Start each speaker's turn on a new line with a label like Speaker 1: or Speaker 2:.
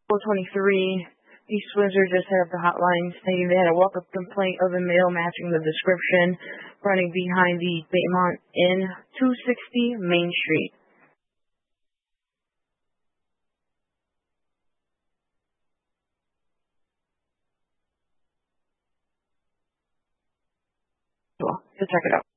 Speaker 1: 423, East Windsor just set up the hotline stating they had a walk-up complaint of a male matching the description running behind the Baymont Inn, 260 Main Street. To check it out.